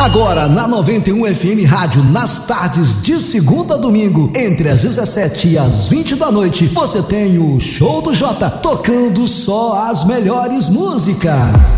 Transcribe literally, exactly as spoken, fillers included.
Agora na noventa e um F M Rádio, nas tardes de segunda a domingo, entre as dezessete e as vinte da noite, você tem o Show do Jota, tocando só as melhores músicas.